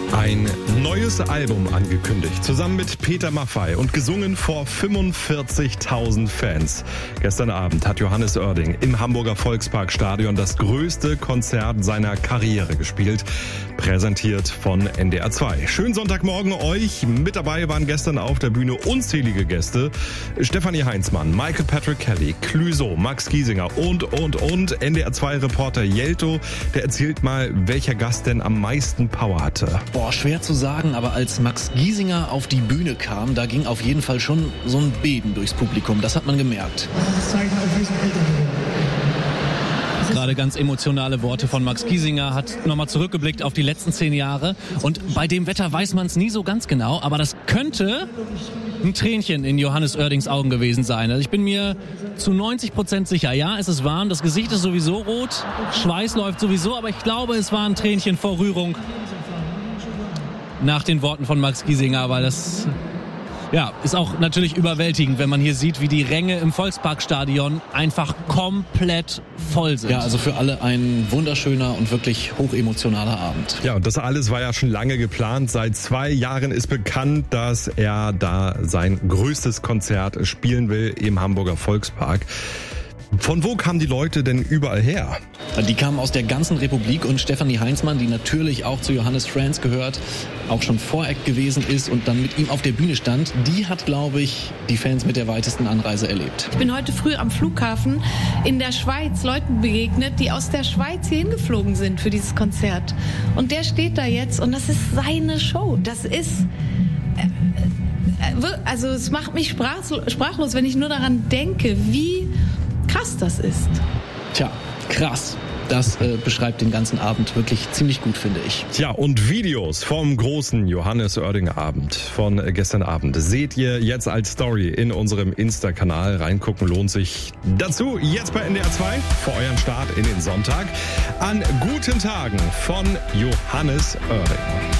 Ein neues Album angekündigt, zusammen mit Peter Maffay und gesungen vor 45.000 Fans. Gestern Abend hat Johannes Oerding im Hamburger Volksparkstadion das größte Konzert seiner Karriere gespielt, präsentiert von NDR 2. Schönen Sonntagmorgen euch. Mit dabei waren gestern auf der Bühne unzählige Gäste. Stefanie Heinzmann, Michael Patrick Kelly, Clouseau, Max Giesinger und. NDR 2 Reporter Jelto, der erzählt mal, welcher Gast denn am meisten Power hatte. Schwer zu sagen, aber als Max Giesinger auf die Bühne kam, da ging auf jeden Fall schon so ein Beben durchs Publikum. Das hat man gemerkt. Gerade ganz emotionale Worte von Max Giesinger, hat nochmal zurückgeblickt auf die letzten 10 Jahre. Und bei dem Wetter weiß man es nie so ganz genau, aber das könnte ein Tränchen in Johannes Oerdings Augen gewesen sein. Also ich bin mir zu 90% sicher. Ja, es ist warm, das Gesicht ist sowieso rot, Schweiß läuft sowieso, aber ich glaube, es war ein Tränchen vor Rührung nach den Worten von Max Giesinger, weil das ist auch natürlich überwältigend, wenn man hier sieht, wie die Ränge im Volksparkstadion einfach komplett voll sind. Ja, also für alle ein wunderschöner und wirklich hochemotionaler Abend. Ja, und das alles war ja schon lange geplant. Seit 2 Jahren ist bekannt, dass er da sein größtes Konzert spielen will im Hamburger Volkspark. Von wo kamen die Leute denn überall her? Die kamen aus der ganzen Republik und Stefanie Heinzmann, die natürlich auch zu Johannes Friends gehört, auch schon Voreact gewesen ist und dann mit ihm auf der Bühne stand, die hat, glaube ich, die Fans mit der weitesten Anreise erlebt. Ich bin heute früh am Flughafen in der Schweiz Leuten begegnet, die aus der Schweiz hier hingeflogen sind für dieses Konzert. Und der steht da jetzt und das ist seine Show. Das ist... Also es macht mich sprachlos, wenn ich nur daran denke, wie krass das ist. Tja, krass. Das beschreibt den ganzen Abend wirklich ziemlich gut, finde ich. Tja, und Videos vom großen Johannes Oerding Abend von gestern Abend seht ihr jetzt als Story in unserem Insta-Kanal. Reingucken lohnt sich. Dazu jetzt bei NDR 2 für euren Start in den Sonntag an guten Tagen von Johannes Oerding.